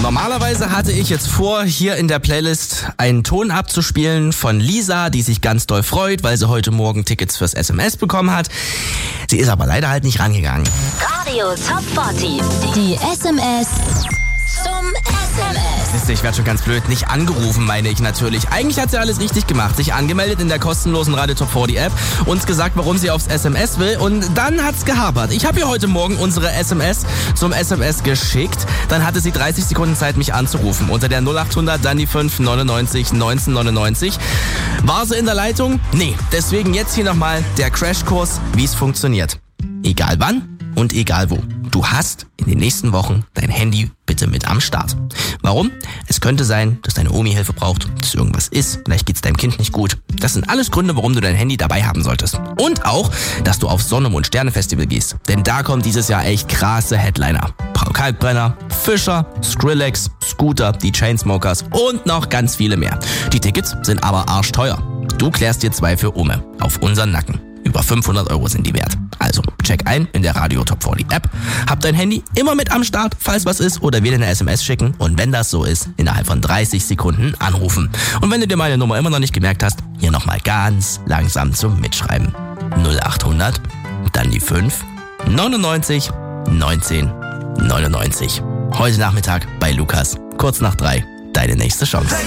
Normalerweise hatte ich jetzt vor, hier in der Playlist einen Ton abzuspielen von Lisa, die sich ganz doll freut, weil sie heute Morgen Tickets fürs SMS bekommen hat. Sie ist aber leider halt nicht rangegangen. Radio Top 40. Die SMS zum SMS. Ich werde schon ganz blöd. Nicht angerufen, meine ich natürlich. Eigentlich hat sie alles richtig gemacht. Sich angemeldet in der kostenlosen Radio Top 40 App, uns gesagt, warum sie aufs SMS will und dann hat's gehapert. Ich habe ihr heute Morgen unsere SMS zum SMS geschickt. Dann hatte sie 30 Sekunden Zeit, mich anzurufen. Unter der 0800 dann die 5 99 1999. War sie in der Leitung? Nee. Deswegen jetzt hier nochmal der Crashkurs, wie es funktioniert. Egal wann und egal wo. Du hast in den nächsten Wochen dein Handy bitte mit am Start. Warum? Es könnte sein, dass deine Omi Hilfe braucht, dass irgendwas ist, vielleicht geht's deinem Kind nicht gut. Das sind alles Gründe, warum du dein Handy dabei haben solltest. Und auch, dass du aufs Sonne- und Sterne-Festival gehst. Denn da kommen dieses Jahr echt krasse Headliner. Paul Kalkbrenner, Fischer, Skrillex, Scooter, die Chainsmokers und noch ganz viele mehr. Die Tickets sind aber arschteuer. Du klärst dir 2 für Umme. Auf unseren Nacken. Über 500 € sind die wert. Also, check ein in der Radio Top 40 App. Hab dein Handy immer mit am Start, falls was ist, oder wieder eine SMS schicken. Und wenn das so ist, innerhalb von 30 Sekunden anrufen. Und wenn du dir meine Nummer immer noch nicht gemerkt hast, hier nochmal ganz langsam zum Mitschreiben. 0800, dann die 5, 99, 19, 99. Heute Nachmittag bei Lukas. Kurz nach 3, deine nächste Chance.